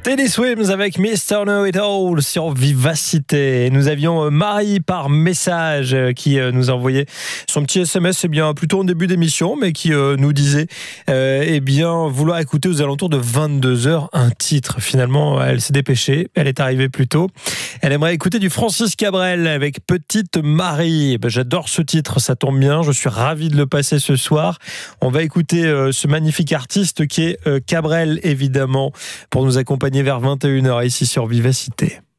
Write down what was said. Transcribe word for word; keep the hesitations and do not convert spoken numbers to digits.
Teddy Swims avec mister Know It All sur Vivacité. Nous avions Marie par message qui nous a envoyé son petit S M S, c'est bien plutôt en début d'émission, mais qui nous disait euh, eh bien vouloir écouter aux alentours de vingt-deux heures un titre. Finalement, elle s'est dépêchée, elle est arrivée plus tôt. Elle aimerait écouter du Francis Cabrel avec Petite Marie. Ben, j'adore ce titre, ça tombe bien, je suis ravi de le passer ce soir. On va écouter euh, ce magnifique artiste qui est euh, Cabrel, évidemment, pour nous accompagner vers vingt et une heures ici sur Vivacité.